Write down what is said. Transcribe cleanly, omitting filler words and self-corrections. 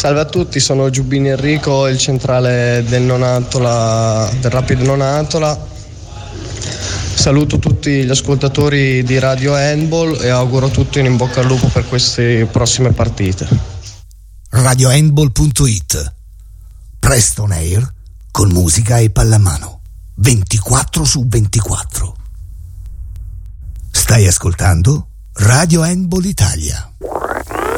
Salve a tutti, sono Giubbini Enrico, il centrale del Nonantola, del Rapid Nonantola. Saluto tutti gli ascoltatori di Radio Handball e auguro a tutti un in bocca al lupo per queste prossime partite. RadioHandball.it. Presto on air con musica e pallamano 24/24. Stai ascoltando Radio Handball Italia.